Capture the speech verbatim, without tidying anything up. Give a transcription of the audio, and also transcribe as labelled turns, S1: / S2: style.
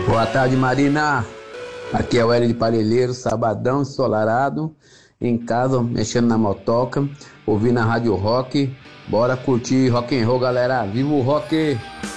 S1: Boa tarde, Marina. Aqui é o Hélio de Parelheiro, sabadão ensolarado, em casa, mexendo na motoca, ouvindo a Rádio Rock. Bora curtir rock and roll, galera. Viva o rock!